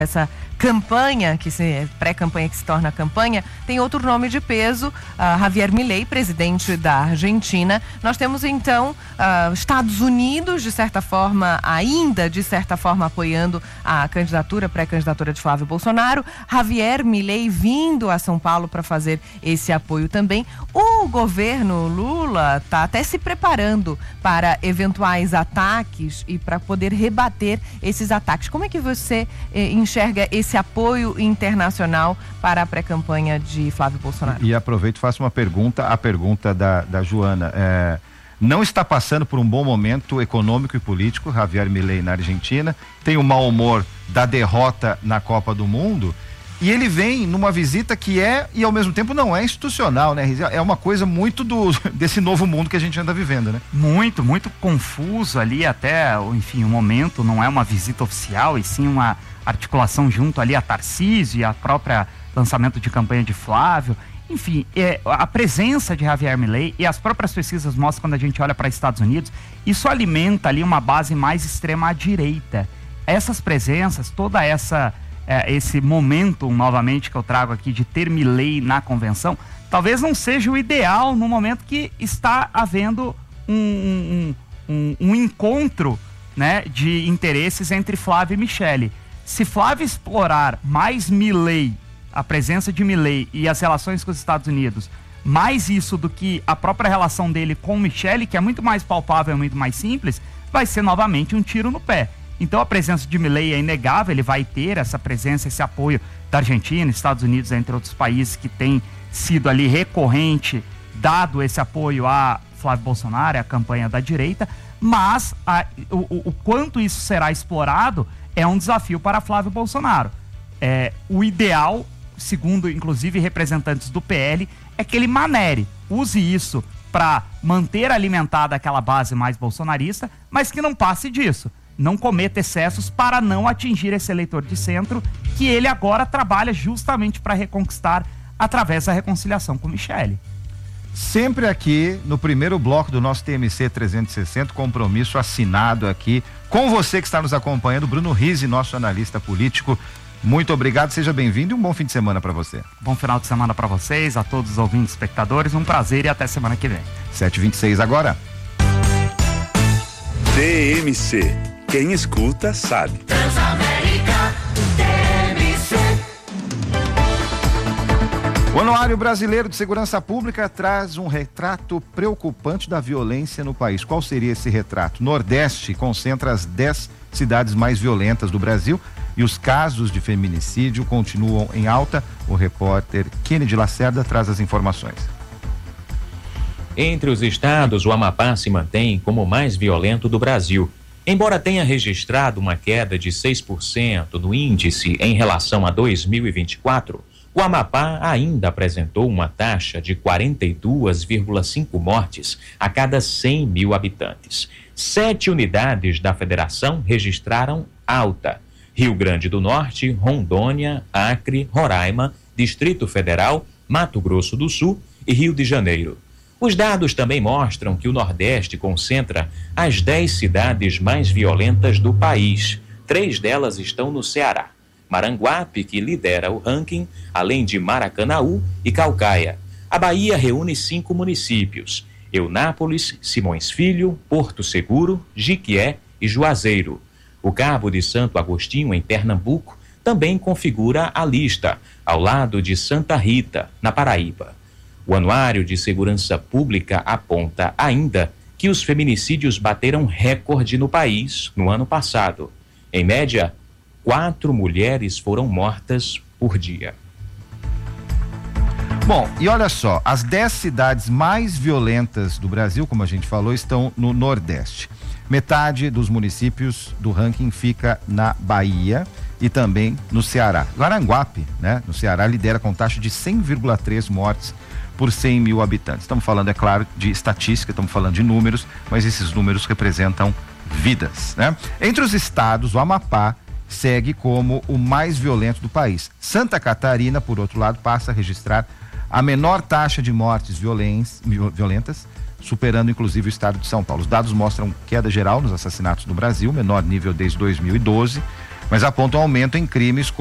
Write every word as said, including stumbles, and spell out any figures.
essa campanha, que se pré-campanha que se torna campanha, tem outro nome de peso, uh, Javier Milei, presidente da Argentina. Nós temos então uh, Estados Unidos, de certa forma, ainda de certa forma apoiando a candidatura, pré-candidatura de Flávio Bolsonaro. Javier Milei vindo a São Paulo para fazer esse apoio também. O governo Lula está até se preparando para eventuais ataques e para poder rebater esses ataques. Como é que você eh, enxerga esse apoio internacional para a pré-campanha de Flávio Bolsonaro? E aproveito e faço uma pergunta, a pergunta da, da Joana. É, não está passando por um bom momento econômico e político, Javier Milei na Argentina, tem o mau humor da derrota na Copa do Mundo, e ele vem numa visita que é, e ao mesmo tempo não é institucional, né? É uma coisa muito do, desse novo mundo que a gente anda vivendo, né? Muito, muito confuso ali até, enfim, o momento não é uma visita oficial, e sim uma articulação junto ali a Tarcísio e a própria lançamento de campanha de Flávio. Enfim, é, a presença de Javier Milei, e as próprias pesquisas mostram, quando a gente olha para os Estados Unidos, isso alimenta ali uma base mais extrema à direita. Essas presenças, toda essa é, esse momento, novamente, que eu trago aqui de ter Milei na convenção, talvez não seja o ideal no momento que está havendo um, um, um, um encontro, né, de interesses entre Flávio e Michele. Se Flávio explorar mais Milei, a presença de Milei e as relações com os Estados Unidos, mais isso do que a própria relação dele com Michele, que é muito mais palpável, muito mais simples, vai ser novamente um tiro no pé. Então a presença de Milei é inegável, ele vai ter essa presença, esse apoio da Argentina, Estados Unidos, entre outros países que tem sido ali recorrente, dado esse apoio a Flávio Bolsonaro, a campanha da direita, mas a, o, o quanto isso será explorado é um desafio para Flávio Bolsonaro. É, o ideal, segundo inclusive representantes do P L, é que ele manere, use isso para manter alimentada aquela base mais bolsonarista, mas que não passe disso. Não cometa excessos para não atingir esse eleitor de centro que ele agora trabalha justamente para reconquistar através da reconciliação com Michele. Sempre aqui no primeiro bloco do nosso T M C trezentos e sessenta, compromisso assinado aqui com você que está nos acompanhando, Bruno Rizzi, nosso analista político. Muito obrigado, seja bem-vindo e um bom fim de semana para você. Bom final de semana para vocês, a todos os ouvintes, espectadores, um prazer e até semana que vem. sete e vinte e seis agora. T M C, quem escuta sabe. Transamérica, T M C. O Anuário Brasileiro de Segurança Pública traz um retrato preocupante da violência no país. Qual seria esse retrato? Nordeste concentra as dez cidades mais violentas do Brasil e os casos de feminicídio continuam em alta. O repórter Kennedy Lacerda traz as informações. Entre os estados, o Amapá se mantém como o mais violento do Brasil. Embora tenha registrado uma queda de seis por cento no índice em relação a dois mil e vinte e quatro, o Amapá ainda apresentou uma taxa de quarenta e duas vírgula cinco mortes a cada cem mil habitantes. Sete unidades da federação registraram alta: Rio Grande do Norte, Rondônia, Acre, Roraima, Distrito Federal, Mato Grosso do Sul e Rio de Janeiro. Os dados também mostram que o Nordeste concentra as dez cidades mais violentas do país. Três delas estão no Ceará. Maranguape, que lidera o ranking, além de Maracanaú e Caucaia. A Bahia reúne cinco municípios: Eunápolis, Simões Filho, Porto Seguro, Jiquié e Juazeiro. O Cabo de Santo Agostinho, em Pernambuco, também configura a lista, ao lado de Santa Rita, na Paraíba. O Anuário de Segurança Pública aponta ainda que os feminicídios bateram recorde no país no ano passado. Em média, quatro mulheres foram mortas por dia. Bom, e olha só, as dez cidades mais violentas do Brasil, como a gente falou, estão no Nordeste. Metade dos municípios do ranking fica na Bahia e também no Ceará. Maranguape, né, no Ceará, lidera com taxa de cem vírgula três mortes por cem mil habitantes. Estamos falando, é claro, de estatística, estamos falando de números, mas esses números representam vidas, né? Entre os estados, o Amapá segue como o mais violento do país. Santa Catarina, por outro lado, passa a registrar a menor taxa de mortes violentas, superando inclusive o estado de São Paulo. Os dados mostram queda geral nos assassinatos no Brasil, menor nível desde dois mil e doze. mas aponta um aumento em crimes